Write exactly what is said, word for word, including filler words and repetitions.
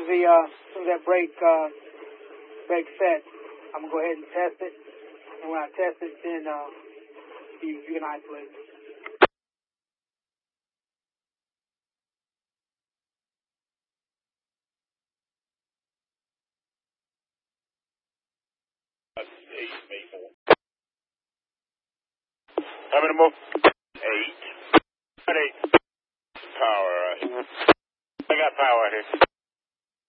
as the uh, as soon as that brake uh, brake sets, I'm gonna go ahead and test it. And when I test it, then uh, you, you can isolate it. How many more? Eight. Eight. Power. I got power here.